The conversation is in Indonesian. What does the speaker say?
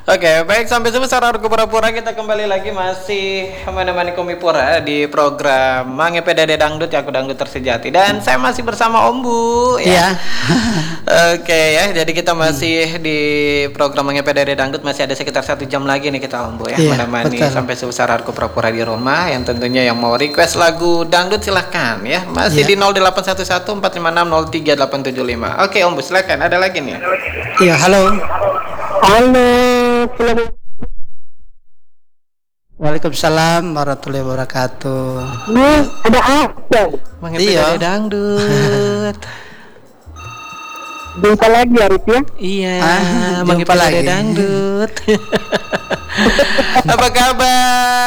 Oke, baik sampai sebesar Argo Pura-Pura kita kembali lagi masih menemani Komi Pura di program Mange PDD Dangdut ya, aku dangdut tersejati dan saya masih bersama Om Bu ya. Iya. Oke ya, jadi kita masih di program Mange PDD Dangdut, masih ada sekitar 1 jam lagi nih kita Om Bu ya, Iya, menemani betul. sampai sebesar Argo Pura-Pura di rumah. Yang tentunya yang mau request lagu dangdut silahkan ya, masih Iya. di 0811 456 38675. Oke Om Bu, silahkan, ada lagi nih. Iya, halo. Waalaikumsalam warahmatullahi wabarakatuh. Ada apa? Mange Iya. PDD Dangdut. Jumpa lagi Arif ya? Iya, Jumpa Mange PDD lagi. Dangdut. Apa kabar?